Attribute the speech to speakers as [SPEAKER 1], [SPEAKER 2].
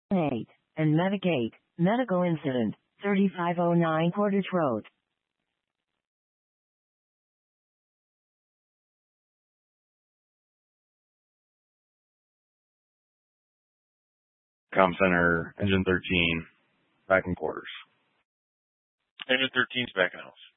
[SPEAKER 1] 8 and Medigate, medical incident, 3509 Portage Road.
[SPEAKER 2] Comm Center, Engine 13, back in quarters.
[SPEAKER 3] Engine 13's back in house.